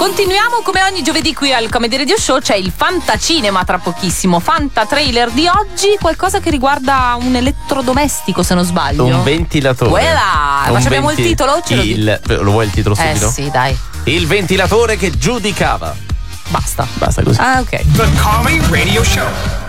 Continuiamo come ogni giovedì qui al Comedy Radio Show. C'è il Fantacinema tra pochissimo. Fanta trailer di oggi, qualcosa che riguarda un elettrodomestico, se non sbaglio. Un ventilatore. Ma abbiamo il titolo? Lo vuoi il titolo subito? Sì, dai. Il ventilatore che giudicava. Basta così. Ah, ok. The Comedy Radio Show.